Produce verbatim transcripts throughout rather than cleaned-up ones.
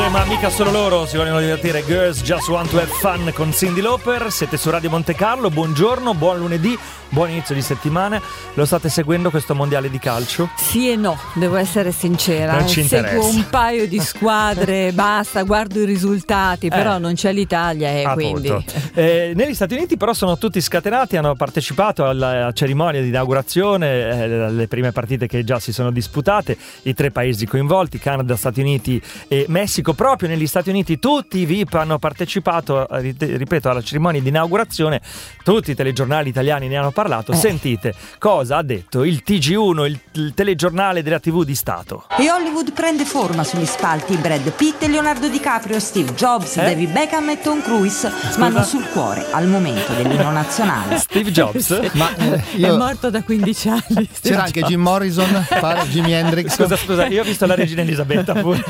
ma mica solo loro si vogliono divertire. Girls Just Want to Have Fun con Cyndi Lauper. Siete su Radio Monte Carlo, buongiorno, buon lunedì, buon inizio di settimana. Lo state seguendo questo mondiale di calcio? Sì e no, devo essere sincera. Non ci interessa. Seguo un paio di squadre, basta, guardo i risultati, però eh. non c'è l'Italia e eh, quindi eh, negli Stati Uniti però sono tutti scatenati, hanno partecipato alla cerimonia di inaugurazione, eh, le prime partite che già si sono disputate, i tre paesi coinvolti, Canada, Stati Uniti e Messico. Proprio negli Stati Uniti tutti i V I P hanno partecipato, ripeto, alla cerimonia di inaugurazione. Tutti i telegiornali italiani ne hanno parlato. Eh. Sentite cosa ha detto il T G uno, il, il telegiornale della tivù di Stato. E Hollywood prende forma sugli spalti. Brad Pitt, Leonardo DiCaprio, Steve Jobs, eh? David Beckham e Tom Cruise. Scusa? Ma hanno sul cuore al momento dell'inno nazionale. Steve Jobs? Ma eh, io... è morto da quindici anni. C'era anche Jim Morrison, pare, Jimi Hendrix. Scusa, scusa, io ho visto la regina Elisabetta pure.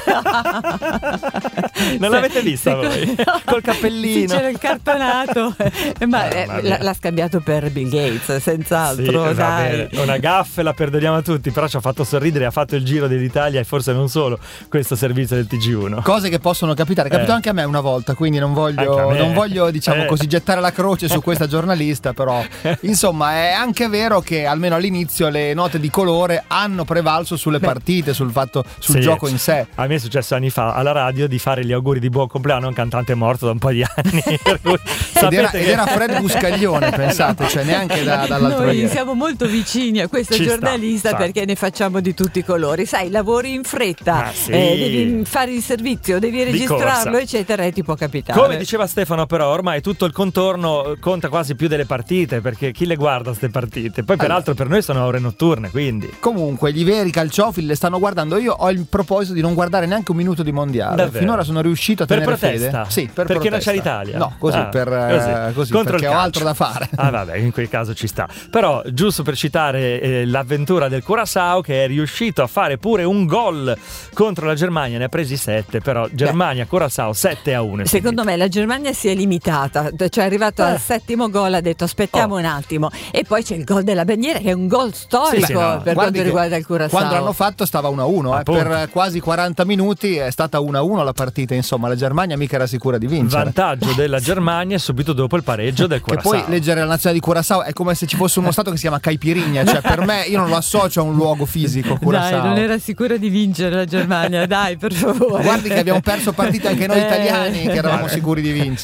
Non l'avete vista voi? Col cappellino. Sì, c'era il cartonato. Ma eh, l- l'ha scambiato per Bill Gates, senz'altro. Sì, dai. Una gaffe, la perdoniamo a tutti, però ci ha fatto sorridere, ha fatto il giro dell'Italia e forse non solo questo servizio del T G uno. Cose che possono capitare, capitò eh. anche a me una volta, quindi non voglio, non voglio diciamo eh. così gettare la croce su questa giornalista, però insomma è anche vero che almeno all'inizio le note di colore hanno prevalso sulle Beh. partite, sul fatto, sul sì. gioco in sé. A me è successo anni fa alla radio di fare gli auguri di buon compleanno a un cantante morto da un po' di anni. ed, era, che... ed era Fred Buscaglione, pensate, cioè neanche da, dall'altro Noi ieri. Siamo molto vicini a questo Ci giornalista sta, perché ne facciamo di tutti i colori. Sai, lavori in fretta, ah, sì. eh, devi fare il servizio, devi registrarlo, eccetera, e ti può capitare. Come diceva Stefano, però ormai tutto il contorno conta quasi più delle partite, perché chi le guarda queste partite? Poi peraltro per noi sono ore notturne, quindi comunque gli veri calciofili le stanno guardando. Io ho il proposito di non guardare neanche un minuto di mondiale. Davvero? Finora sono riuscito a per tenere protesta? fede. Sì, per perché protesta. non c'è l'Italia? No, così, ah, per, così. così Contro perché il ho altro da fare. Ah vabbè, in quel caso ci sta. Però giusto per citare eh, l'avventura del Curaçao, che è riuscito a fare pure un gol contro la Germania, ne ha presi sette, però Germania Curaçao sette a uno. Secondo me la Germania si è limitata, cioè è arrivato eh. al settimo gol, ha detto aspettiamo oh. un attimo, e poi c'è il gol della bandiera che è un gol storico sì, sì, no. per quanto riguarda il Curaçao. Quando l'hanno fatto stava uno a uno, eh, per quasi quaranta minuti è stata uno a uno la partita, insomma la Germania mica era sicura di vincere. Vantaggio della Germania subito dopo il pareggio del Curaçao. Che poi leggere la nazionale di Curaçao è come se ci fosse uno stato che si chiama Caipirinha, cioè per me io non lo associo a un luogo fisico. Curaçao. Dai, non era sicura di vincere la Germania, dai, per favore. Guardi che abbiamo perso partite anche noi italiani che eravamo sicuri di vincere.